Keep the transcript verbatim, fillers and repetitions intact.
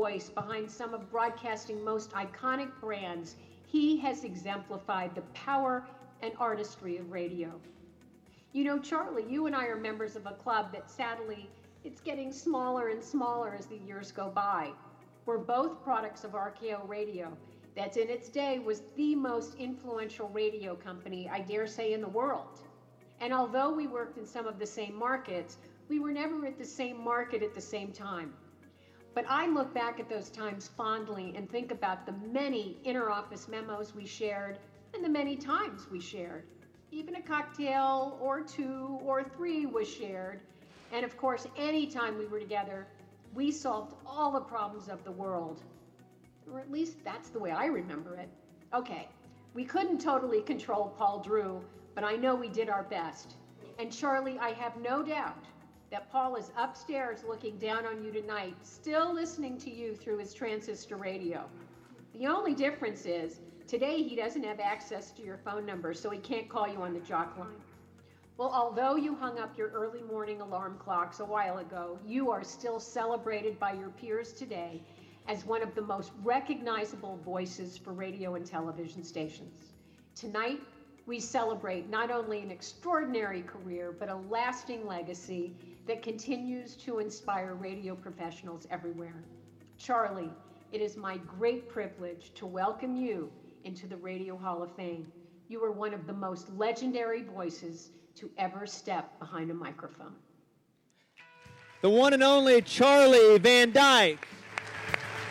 voice behind some of broadcasting's most iconic brands, he has exemplified the power and artistry of radio. You know, Charlie, you and I are members of a club that sadly, it's getting smaller and smaller as the years go by. We're both products of R K O Radio, that in its day was the most influential radio company, I dare say, in the world. And although we worked in some of the same markets, we were never at the same market at the same time. But I look back at those times fondly and think about the many inter-office memos we shared and the many times we shared. Even a cocktail or two or three was shared. And of course, any time we were together, we solved all the problems of the world. Or at least that's the way I remember it. Okay, we couldn't totally control Paul Drew, but I know we did our best. And Charlie, I have no doubt that Paul is upstairs looking down on you tonight, still listening to you through his transistor radio. The only difference is, today he doesn't have access to your phone number, so he can't call you on the jock line. Well, although you hung up your early morning alarm clocks a while ago, you are still celebrated by your peers today as one of the most recognizable voices for radio and television stations. Tonight, we celebrate not only an extraordinary career, but a lasting legacy that continues to inspire radio professionals everywhere. Charlie, it is my great privilege to welcome you into the Radio Hall of Fame. You are one of the most legendary voices to ever step behind a microphone. The one and only Charlie Van Dyke.